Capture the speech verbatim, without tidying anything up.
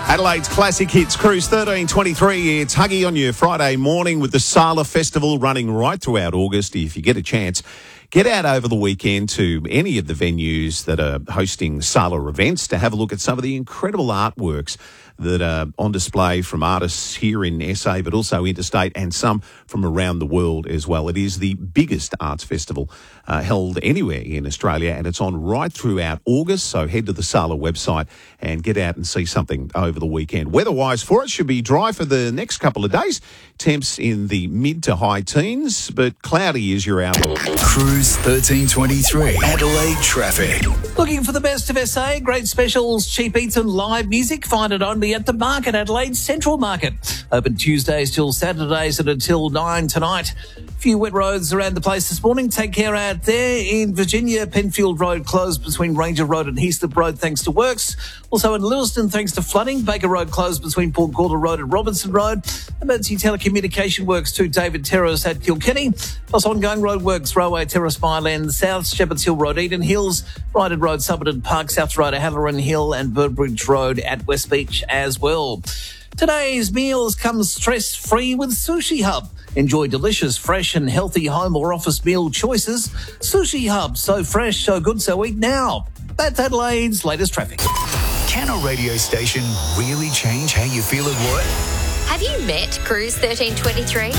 Adelaide's Classic Hits Cruise thirteen twenty-three. It's Huggy on your Friday morning with the Sala Festival running right throughout August. If you get a chance, get out over the weekend to any of the venues that are hosting Sala events to have a look at some of the incredible artworks that are on display from artists here in S A, but also interstate, and some from around the world as well. It is the biggest arts festival uh, held anywhere in Australia, and it's on right throughout August. So head to the Sala website and get out and see something over the weekend. Weather-wise for it, should be dry for the next couple of days. Temps in the mid to high teens, but cloudy is your outlook. Cruise thirteen twenty-three, Adelaide traffic. Looking for the best of S A? Great specials, cheap eats and live music? Find it only at the Market, Adelaide Central Market. Open Tuesdays till Saturdays and until nine tonight. Few wet roads around the place this morning. Take care out there. In Virginia, Penfield Road closed between Ranger Road and Heaslip Road thanks to works. Also in Lewiston thanks to flooding. Baker Road closed between Port Gorda Road and Robinson Road. Emergency telecommunication works to David Terrace at Kilkenny. Plus ongoing road works, Railway Terrace Mile End South, Shepherds Hill Road, Eden Hills, Ryden Road, Somerton Park, South Road, Halloran Hill and Birdbridge Road at West Beach as well. Today's meals come stress-free with Sushi Hub. Enjoy delicious, fresh and healthy home or office meal choices. Sushi Hub, so fresh, so good, so eat now. That's Adelaide's latest traffic. Can a radio station really change how you feel at work? Have you met Cruise thirteen twenty-three?